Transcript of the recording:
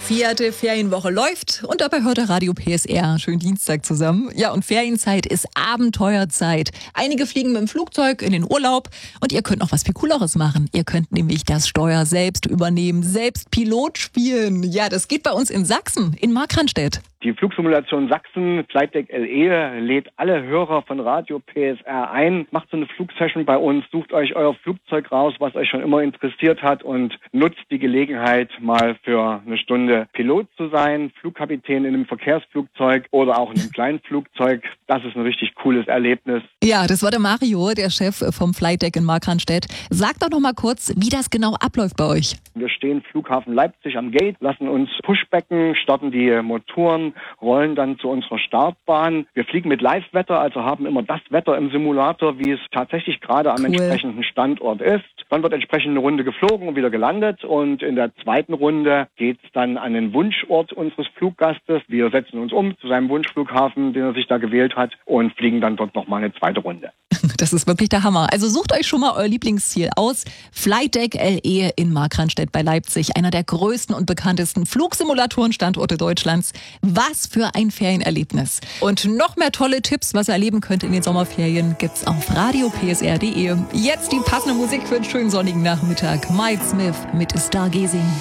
Vierte Ferienwoche läuft und dabei hört der Radio PSR. Schönen Dienstag zusammen. Ja, und Ferienzeit ist Abenteuerzeit. Einige fliegen mit dem Flugzeug in den Urlaub und ihr könnt noch was viel Cooleres machen. Ihr könnt nämlich das Steuer selbst übernehmen, selbst Pilot spielen. Ja, das geht bei uns in Sachsen, in Markranstädt. Die Flugsimulation Sachsen, Flightdeck LE, lädt alle Hörer von Radio PSR ein. Macht so eine Flugsession bei uns, sucht euch euer Flugzeug raus, was euch schon immer interessiert hat und nutzt die Gelegenheit, mal für eine Stunde Pilot zu sein, Flugkapitän in einem Verkehrsflugzeug oder auch in einem kleinen Flugzeug. Das ist ein richtig cooles Erlebnis. Ja, das war der Mario, der Chef vom Flightdeck in Markranstädt. Sagt doch noch mal kurz, wie das genau abläuft bei euch. Wir stehen Flughafen Leipzig am Gate, lassen uns Pushbacken, starten die Motoren, rollen dann zu unserer Startbahn. Wir fliegen mit Live-Wetter, also haben immer das Wetter im Simulator, wie es tatsächlich gerade am entsprechenden Standort ist. Dann wird entsprechend eine Runde geflogen und wieder gelandet und in der zweiten Runde geht's dann an den Wunschort unseres Fluggastes. Wir setzen uns um zu seinem Wunschflughafen, den er sich da gewählt hat und fliegen dann dort nochmal eine zweite Runde. Das ist wirklich der Hammer. Also sucht euch schon mal euer Lieblingsziel aus. Flightdeck LE in Markranstädt bei Leipzig. Einer der größten und bekanntesten Flugsimulatoren-Standorte Deutschlands. Was für ein Ferienerlebnis. Und noch mehr tolle Tipps, was ihr erleben könnt in den Sommerferien, gibt's auf radiopsr.de. Jetzt die passende Musik für einen schönen sonnigen Nachmittag. Mike Smith mit Stargazing.